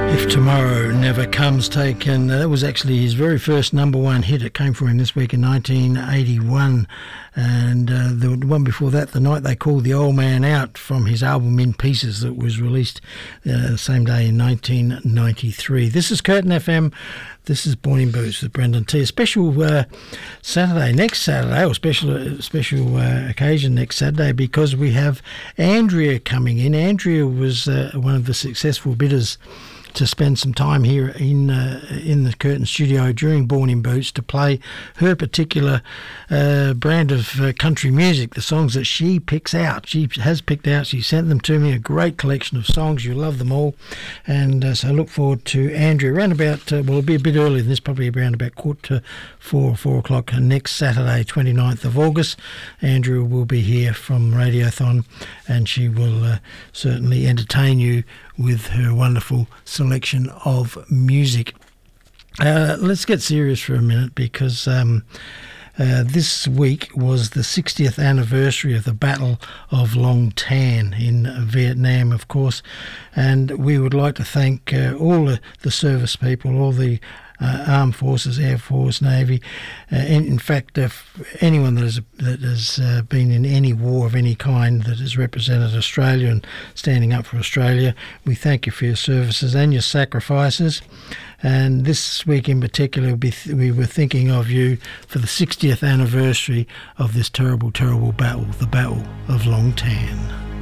If Tomorrow Never Comes, taken, that was actually his very first number one hit. It came from him this week in 1981, and the one before that, The Night They Called the Old Man Out, from his album In Pieces that was released the same day in 1993. This is Curtin FM. This is Born in Boots with Brendan T. A special Saturday, next Saturday, or special occasion next Saturday, because we have Andrea coming in. Andrea was one of the successful bidders to spend some time here in the Curtin studio during Born in Boots to play her particular brand of country music, the songs that she picks out. She has picked out, she sent them to me, a great collection of songs. You'll love them all. And so I look forward to Andrea around about, it'll be a bit earlier than this, probably around about 4 o'clock next Saturday, 29th of August. Andrea will be here from Radiothon, and she will certainly entertain you with her wonderful selection of music. Let's get serious for a minute, because this week was the 60th anniversary of the Battle of Long Tan in Vietnam, of course, and we would like to thank all the service people, all the Armed Forces, Air Force, Navy, in fact, anyone that has been in any war of any kind that has represented Australia and standing up for Australia. We thank you for your services and your sacrifices. And this week in particular, we were thinking of you for the 60th anniversary of this terrible, terrible battle, the Battle of Long Tan.